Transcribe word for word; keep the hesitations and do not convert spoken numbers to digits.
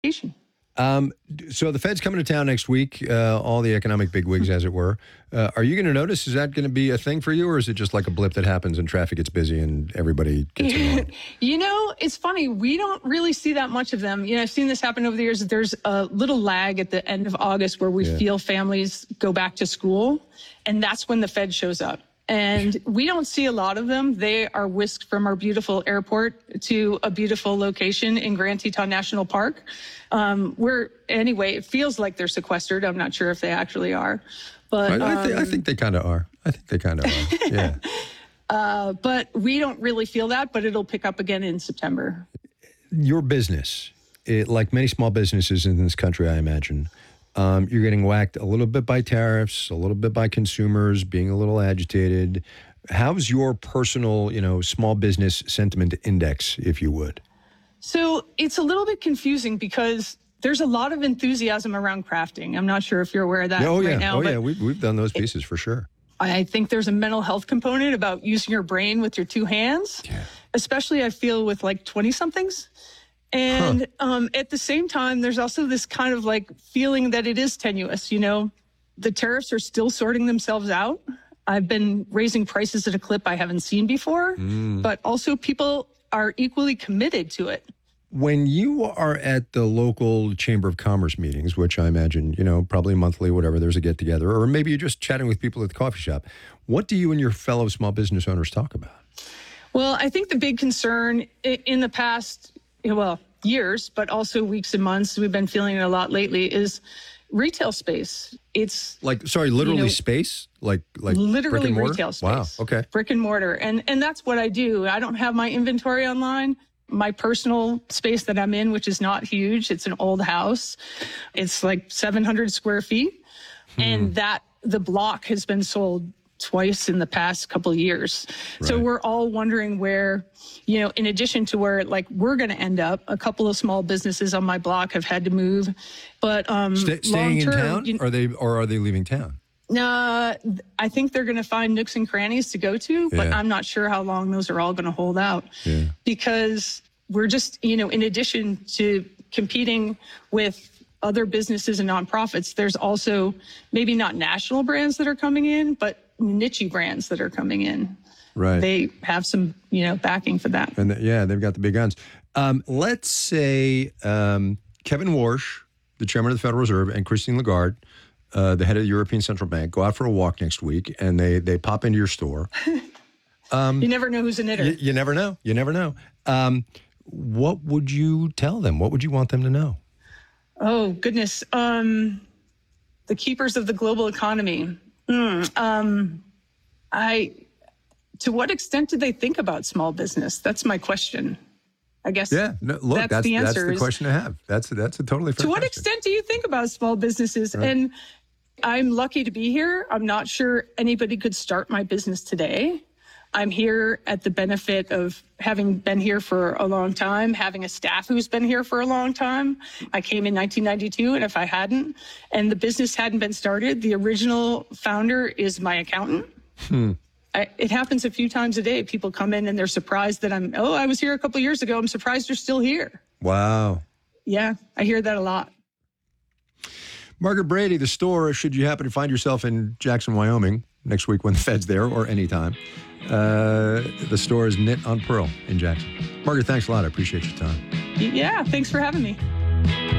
Um, so the Fed's coming to town next week, uh, all the economic bigwigs, as it were. Uh, are you going to notice? Is that going to be a thing for you, or is it just like a blip that happens and traffic gets busy and everybody gets annoyed? You know, it's funny. We don't really see that much of them. You know, I've seen this happen over the years. There's a little lag at the end of August where we yeah. feel families go back to school, and that's when the Fed shows up. And we don't see a lot of them. They are whisked from our beautiful airport to a beautiful location in Grand Teton National Park. Um, where, anyway, it feels like they're sequestered. I'm not sure if they actually are. But I, I, th- um, I think they kind of are. I think they kind of are, yeah. uh, but we don't really feel that, but it'll pick up again in September. Your business, it, like many small businesses in this country, I imagine, Um, you're getting whacked a little bit by tariffs, a little bit by consumers being a little agitated. How's your personal, you know, small business sentiment index, if you would? So it's a little bit confusing because there's a lot of enthusiasm around crafting. I'm not sure if you're aware of that oh, right yeah. now. Oh, yeah. We've, we've done those pieces it, for sure. I think there's a mental health component about using your brain with your two hands, yeah. especially I feel with like twenty-somethings. And huh. um, at the same time, there's also this kind of like feeling that it is tenuous. You know, the tariffs are still sorting themselves out. I've been raising prices at a clip I haven't seen before, mm. but also people are equally committed to it. When you are at the local Chamber of Commerce meetings, which I imagine, you know, probably monthly, whatever, there's a get together, or maybe you're just chatting with people at the coffee shop, what do you and your fellow small business owners talk about? Well, I think the big concern in the past, well, years, but also weeks and months, we've been feeling it a lot lately, is retail space. It's like, sorry, literally you know, space? Like, like literally retail space. Wow, okay. Brick and mortar. And, and that's what I do. I don't have my inventory online. My personal space that I'm in, which is not huge, it's an old house. It's like seven hundred square feet. Hmm. And that the block has been sold twice in the past couple of years. Right. So we're all wondering where, you know, in addition to where like we're going to end up, a couple of small businesses on my block have had to move. But um, St- staying in town, you know, are they or are they leaving town? Uh, I think they're going to find nooks and crannies to go to, but yeah. I'm not sure how long those are all going to hold out. Yeah. Because we're just, you know, in addition to competing with other businesses and nonprofits, there's also maybe not national brands that are coming in, but niche brands that are coming in. Right. They have some, you know, backing for that. And the, yeah, they've got the big guns. Um, let's say um, Kevin Warsh, the chairman of the Federal Reserve, and Christine Lagarde, uh, the head of the European Central Bank, go out for a walk next week, and they they pop into your store. Um, you never know who's a knitter. You, you never know. You never know. Um, what would you tell them? What would you want them to know? Oh, goodness. Um, the keepers of the global economy. Mm, um, I, to what extent do they think about small business? That's my question. I guess. Yeah. No, look, that's, that's the answer. That's the is, question to have. That's that's a totally fair To what question. extent do you think about small businesses? Right. And I'm lucky to be here. I'm not sure anybody could start my business today. I'm here at the benefit of having been here for a long time, having a staff who's been here for a long time. I came in nineteen ninety-two, and if I hadn't, and the business hadn't been started, the original founder is my accountant. Hmm. I, it happens a few times a day. People come in and they're surprised that I'm, oh, I was here a couple of years ago. I'm surprised you're still here. Wow. Yeah, I hear that a lot. Margaret Brady, the store, should you happen to find yourself in Jackson, Wyoming, next week when the Fed's there, or anytime, uh, the store is Knit on Pearl in Jackson. Margaret, thanks a lot. I appreciate your time. Yeah, thanks for having me.